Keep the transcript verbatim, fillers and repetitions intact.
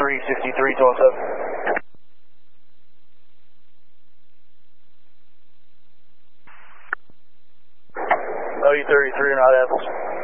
three sixty-three twenty-seven. O U thirty-three, not Apples.